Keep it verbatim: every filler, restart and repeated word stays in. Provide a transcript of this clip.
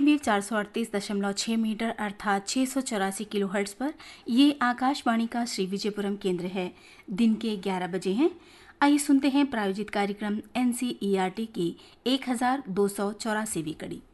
Wave चार सौ अड़तीस दशमलव छह मीटर अर्थात छह सौ चौरासी किलो हर्ट्ज पर ये आकाशवाणी का श्री विजयपुरम केंद्र है। दिन के ग्यारह बजे हैं। आइए सुनते हैं प्रायोजित कार्यक्रम N C E R T की एक हजार दो सौ चौरासीवीं कड़ी।